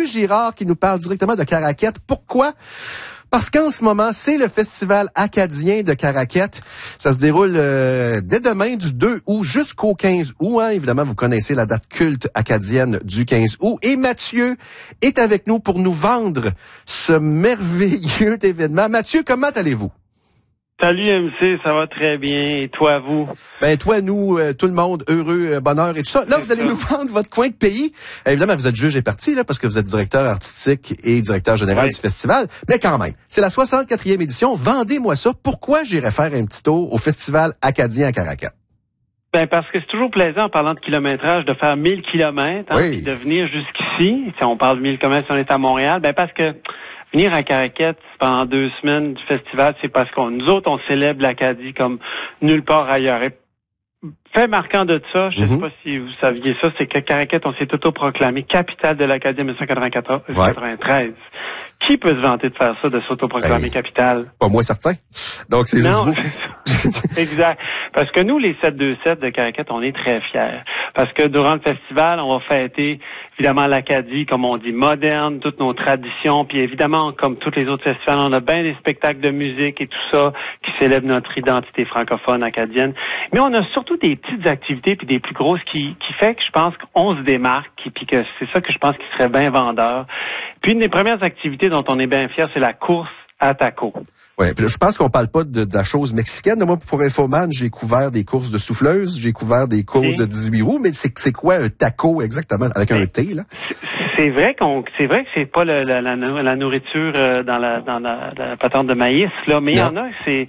Girard qui nous parle directement de Caraquette. Pourquoi? Parce qu'en ce moment, c'est le Festival acadien de Caraquette. Ça se déroule dès demain, du 2 août jusqu'au 15 août. Hein. Évidemment, vous connaissez la date culte acadienne du 15 août. Et Mathieu est avec nous pour nous vendre ce merveilleux événement. Mathieu, comment allez-vous? Salut MC, ça va très bien. Et toi, vous? Ben toi, nous, tout le monde, heureux, bonheur et tout ça. Là, vous allez nous vendre votre coin de pays. Évidemment, vous êtes juge et parti, là, parce que vous êtes directeur artistique et directeur général du festival. Mais quand même, c'est la 64e édition. Vendez-moi ça. Pourquoi j'irais faire un petit tour au Festival acadien à Caraquette? Ben parce que c'est toujours plaisant, en parlant de kilométrage, de faire 1000 kilomètres, puis de venir jusqu'ici. Si on parle de 1000 kilomètres, si on est à Montréal, ben parce que venir à Caraquette pendant 2 semaines du festival, c'est parce qu'on nous autres, on célèbre l'Acadie comme nulle part ailleurs. Et fait marquant de ça, je ne sais pas si vous saviez ça, c'est que Caraquette, on s'est autoproclamé capitale de l'Acadie en 1993. Qui peut se vanter de faire ça, de s'autoproclamer capitale? Pas moi certain. Donc c'est juste vous. Exact. Parce que nous, les 727 de Caraquette, on est très fiers. Parce que durant le festival, on va fêter évidemment l'Acadie, comme on dit, moderne, toutes nos traditions. Puis évidemment, comme tous les autres festivals, on a bien des spectacles de musique et tout ça qui célèbrent notre identité francophone acadienne. Mais on a surtout des petites activités puis des plus grosses qui fait que je pense qu'on se démarque puis que c'est ça que je pense qui serait bien vendeur. Puis une des premières activités dont on est bien fiers, c'est la course à taco. Oui, je pense qu'on parle pas de la chose mexicaine. Moi, pour Infoman, j'ai couvert des courses de souffleuses, j'ai couvert des courses de 18 roues, mais c'est quoi un taco exactement avec un T, là? C'est vrai que c'est pas la nourriture dans la patente de maïs, là, mais il y en a, c'est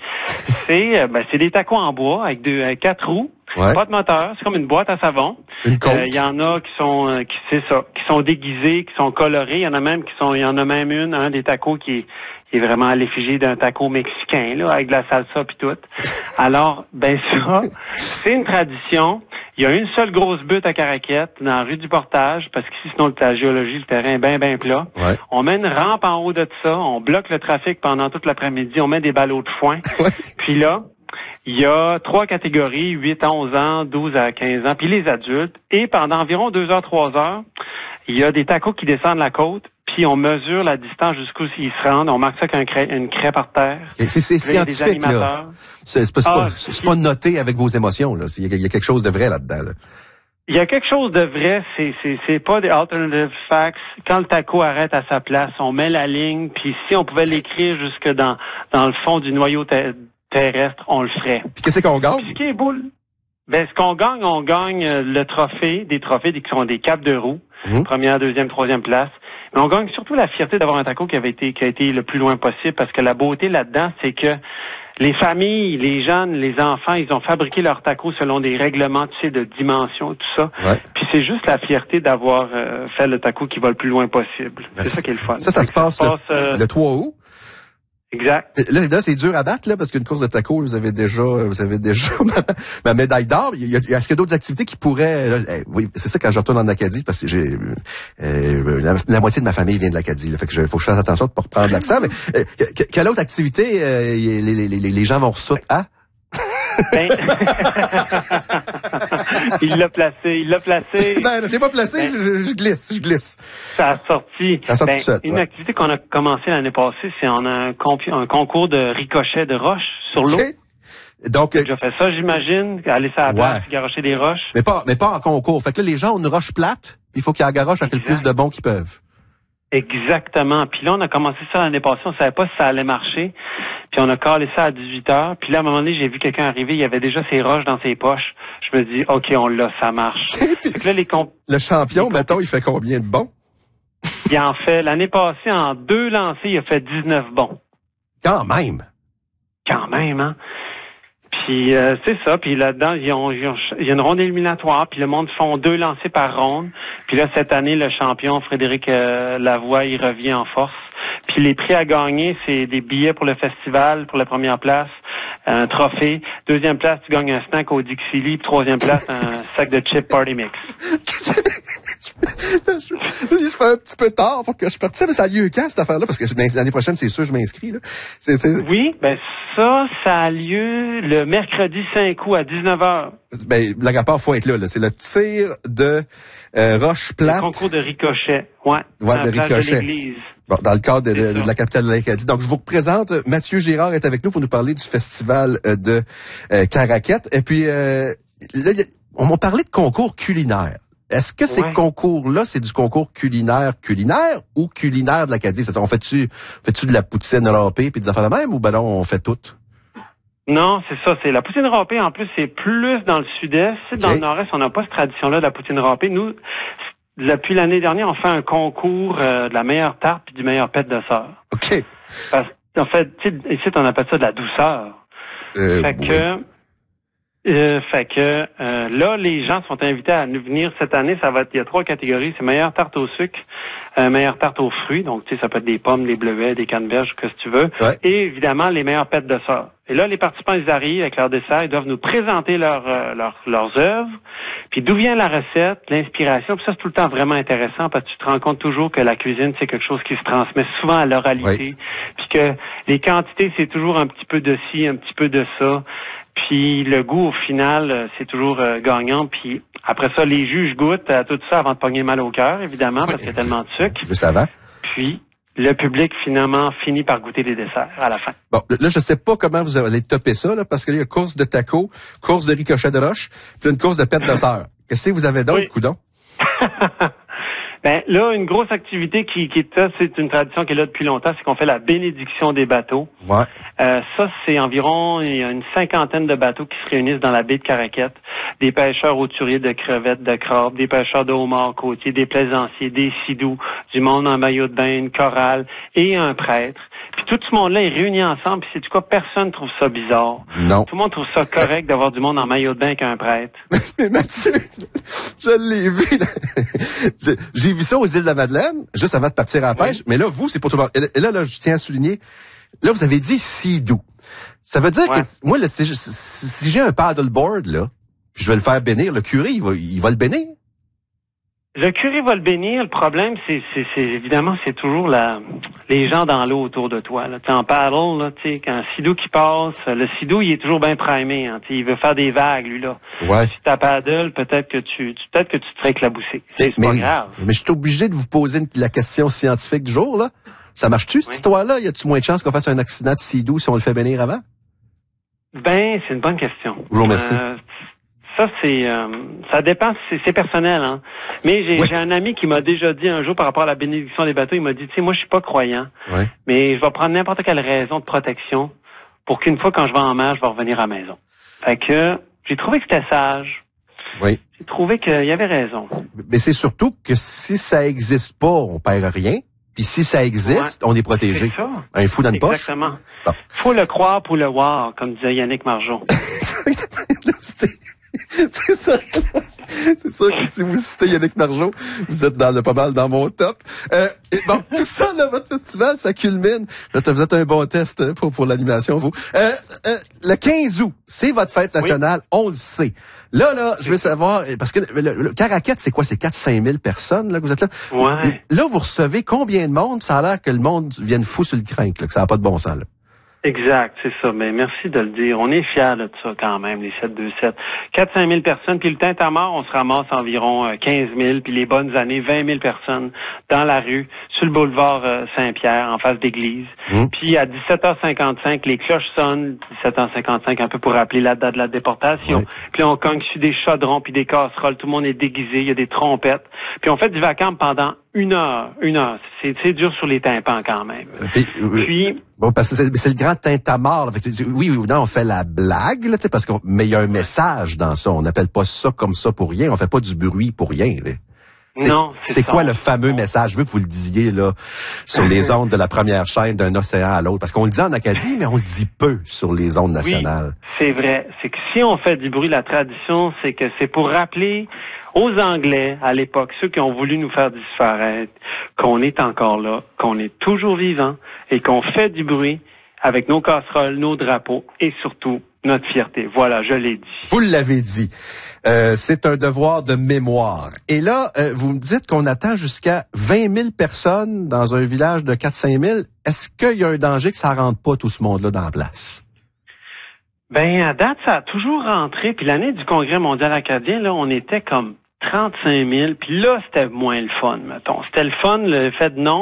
des tacos en bois avec 4 roues. Ouais. Pas de moteur, c'est comme une boîte à savon. Une côte. Il y en a qui sont déguisés, qui sont colorés. Il y en a même un des tacos qui est vraiment à l'effigie d'un taco mexicain, là, avec de la salsa pis tout. Alors, ben ça, c'est une tradition. Il y a une seule grosse butte à Caraquette, dans la rue du Portage, parce qu'ici, sinon, la géologie, le terrain est bien plat. Ouais. On met une rampe en haut de ça, on bloque le trafic pendant toute l'après-midi, on met des ballots de foin. Ouais. Puis là, il y a 3 catégories, 8 à 11 ans, 12 à 15 ans, puis les adultes. Et pendant environ 2 heures, 3 heures, il y a des tacos qui descendent la côte, puis on mesure la distance jusqu'où ils se rendent. On marque ça une craie par terre. Okay. C'est scientifique, là. C'est pas noté avec vos émotions, là. Il y a quelque chose de vrai là-dedans, là. Il y a quelque chose de vrai, c'est pas des alternative facts. Quand le taco arrête à sa place, on met la ligne, puis si on pouvait l'écrire jusque dans le fond du noyau terrestre, on le ferait. Puis qu'est-ce qu'on gagne? Puis ce qui est beau, ben ce qu'on gagne, on gagne le trophée, des trophées qui sont des capes de roue, première, deuxième, troisième place. Mais on gagne surtout la fierté d'avoir un taco qui a été le plus loin possible, parce que la beauté là-dedans, c'est que les familles, les jeunes, les enfants, ils ont fabriqué leur taco selon des règlements, tu sais, de dimension, tout ça. Ouais. Puis c'est juste la fierté d'avoir fait le taco qui va le plus loin possible. Ben, c'est ça qui est le fun. Ça se passe le 3 août. Exact. Là, c'est dur à battre, là, parce qu'une course de taco, vous avez déjà ma médaille d'or. Est-ce qu'il y a d'autres activités qui pourraient, oui, c'est ça quand je retourne en Acadie, parce que j'ai, la moitié de ma famille vient de l'Acadie, là. Fait que faut que je fasse attention de pas reprendre l'accent, mais, quelle autre activité, les gens vont ressouter à? Ben... il l'a placé. Ben, c'est pas placé, je glisse. Ça a sorti. Seul, une activité qu'on a commencé l'année passée, c'est on a un concours de ricochet de roches sur l'eau. Okay. Donc, j'ai fait ça, j'imagine, aller sur la place, garocher des roches. Mais pas en concours. Fait que là, les gens ont une roche plate, il faut qu'ils la garochent avec le plus de bons qu'ils peuvent. Exactement. Puis là, on a commencé ça l'année passée, on savait pas si ça allait marcher. Puis on a calé ça à 18 heures. Puis là, à un moment donné, j'ai vu quelqu'un arriver, il avait déjà ses roches dans ses poches. Je me dis, OK, on l'a, ça marche. Fait que là, le champion, mettons, il fait combien de bons? Il en fait, l'année passée, en 2 lancers, il a fait 19 bons. Quand même, hein? Puis c'est ça. Puis là-dedans, il y a une ronde éliminatoire. Puis le monde font 2 lancers par ronde. Puis là, cette année, le champion, Frédéric Lavoie, il revient en force. Puis les prix à gagner, c'est des billets pour le festival, pour la première place, un trophée. Deuxième place, tu gagnes un snack au Dixili. Puis troisième place, un sac de chips Party Mix. Il se fait un petit peu tard pour que je participe. Mais ça a lieu quand, cette affaire-là? Parce que l'année prochaine, c'est sûr, je m'inscris, là. Oui, ben ça a lieu le mercredi 5 août à 19h. Ben, la rapport, faut être là. C'est le tir de Roche Plate. Le concours de ricochet, ouais de ricochet. De l'église. Bon, dans le cadre de la capitale de l'Acadie. Donc, je vous représente, Mathieu Girard est avec nous pour nous parler du festival de Caraquette. Et puis, là, on m'a parlé de concours culinaire. Est-ce que ces concours-là, c'est du concours culinaire ou culinaire de l'Acadie? C'est-à-dire, fais-tu de la poutine râpée puis des affaires de même ou ben non, on fait tout? Non, c'est ça. C'est la poutine râpée. En plus, c'est plus dans le sud-est. Dans le nord-est, on n'a pas cette tradition-là de la poutine râpée. Nous, depuis l'année dernière, on fait un concours de la meilleure tarte puis du meilleur pet de sœur. OK. Parce qu'en fait, ici, on appelle ça de la douceur. Fait que là, les gens sont invités à venir cette année. Il y a 3 catégories. C'est meilleure tarte au sucre, meilleure tarte aux fruits. Donc, tu sais, ça peut être des pommes, des bleuets, des canneberges, que si tu veux. Ouais. Et évidemment, les meilleurs pets de sœur. Et là, les participants, ils arrivent avec leur dessert. Ils doivent nous présenter leurs œuvres. Puis d'où vient la recette, l'inspiration. Puis ça, c'est tout le temps vraiment intéressant parce que tu te rends compte toujours que la cuisine, c'est quelque chose qui se transmet souvent à l'oralité. Puis que les quantités, c'est toujours un petit peu de ci, un petit peu de ça. Puis le goût, au final, c'est toujours gagnant. Puis après ça, les juges goûtent à tout ça avant de pogner mal au cœur, évidemment, parce qu'il y a tellement de sucre. Ça va. Puis le public, finalement, finit par goûter les desserts à la fin. Bon, là, je sais pas comment vous allez topper ça, là, parce qu'il y a course de taco, course de ricochet de roche, puis une course de pète de sœur. Qu'est-ce que vous avez d'autre, coudon? Ben là, une grosse activité qui est là, c'est une tradition qui est là depuis longtemps, c'est qu'on fait la bénédiction des bateaux. Ouais. Ça, c'est environ, il y a une 50aine de bateaux qui se réunissent dans la baie de Caraquette. Des pêcheurs hauturiers de crevettes, de crabes, des pêcheurs de homards côtiers, des plaisanciers, des sidous, du monde en maillot de bain, une chorale et un prêtre. Puis tout ce monde-là est réuni ensemble, puis c'est du quoi, personne trouve ça bizarre. Non. Tout le monde trouve ça correct d'avoir du monde en maillot de bain qu'un prêtre. Mais Mathieu, je l'ai vu, là. J'ai vu ça aux îles de la Madeleine, juste avant de partir à la pêche, mais là, vous, c'est pour tout le monde. Et là, je tiens à souligner, là, vous avez dit sidou. Ça veut dire que, moi, là, si j'ai un paddleboard, là, puis je vais le faire bénir, le curé, il va le bénir? Le curé va le bénir. Le problème, c'est évidemment, c'est toujours les gens dans l'eau autour de toi. Là. En paddle, là, tu sais, quand un sidou qui passe, le sidou, il est toujours bien primé. Hein, il veut faire des vagues, lui là. Ouais. Si t'as paddle, peut-être que tu te ferais éclabousser. C'est pas grave. Mais je suis obligé de vous poser la question scientifique du jour, là. Ça marche-tu, cette histoire-là? Y a-tu moins de chances qu'on fasse un accident de sidou si on le fait bénir avant? Ben, c'est une bonne question. Je vous remercie. Ça, ça dépend, c'est personnel, hein. Mais j'ai un ami qui m'a déjà dit un jour par rapport à la bénédiction des bateaux, il m'a dit, tu sais, moi, je suis pas croyant, mais je vais prendre n'importe quelle raison de protection pour qu'une fois, quand je vais en mer, je vais revenir à la maison. Fait que, j'ai trouvé que c'était sage. Oui. J'ai trouvé qu'il y avait raison. Mais c'est surtout que si ça existe pas, on perd rien. Puis si ça existe, on est protégé. C'est ça. Un fou dans une poche. Exactement. Bon. Faut le croire pour le voir, comme disait Yannick Margeau. C'est ça. C'est sûr que si vous citez Yannick Margeau, vous êtes pas mal dans mon top. Bon, tout ça, là, votre festival, ça culmine. Là, vous êtes un bon test pour l'animation, vous. Le 15 août, c'est votre fête nationale, on le sait. Là, je veux savoir, parce que le Caraquette, c'est quoi? C'est 4-5 000 personnes, là, que vous êtes là? Ouais. Là, vous recevez combien de monde? Ça a l'air que le monde vienne fou sur le crinque, là, que ça n'a pas de bon sens, là. Exact, c'est ça. Mais merci de le dire. On est fiers de ça quand même, les 727. 4-5 000 personnes, puis le Tintamarre, on se ramasse environ 15 000, puis les bonnes années, 20 000 personnes dans la rue, sur le boulevard Saint-Pierre, en face d'église. Puis à 17h55, les cloches sonnent, 17h55, un peu pour rappeler la date de la déportation. Puis on cogne sur des chaudrons, puis des casseroles, tout le monde est déguisé, il y a des trompettes. Puis on fait du vacarme pendant une heure. C'est dur sur les tympans quand même. Puis bon, parce que c'est le grand tintamarre. Oui, non, on fait la blague, là, parce mais il y a un message dans ça. On n'appelle pas ça comme ça pour rien. On fait pas du bruit pour rien, là. Non, c'est quoi le fameux message? Je veux que vous le disiez, là, sur les ondes de la première chaîne d'un océan à l'autre. Parce qu'on le dit en Acadie, mais on le dit peu sur les ondes nationales. Oui, c'est vrai. C'est que si on fait du bruit, la tradition, c'est que c'est pour rappeler aux Anglais, à l'époque, ceux qui ont voulu nous faire disparaître, qu'on est encore là, qu'on est toujours vivant et qu'on fait du bruit avec nos casseroles, nos drapeaux et surtout notre fierté. Voilà, je l'ai dit. Vous l'avez dit. C'est un devoir de mémoire. Et là, vous me dites qu'on attend jusqu'à 20 000 personnes dans un village de 4-5 000. Est-ce qu'il y a un danger que ça rentre pas tout ce monde-là dans la place? Ben, à date, ça a toujours rentré. Puis l'année du Congrès mondial acadien, là, on était comme 35 000, puis là, c'était moins le fun, mettons. C'était le fun, le fait de non,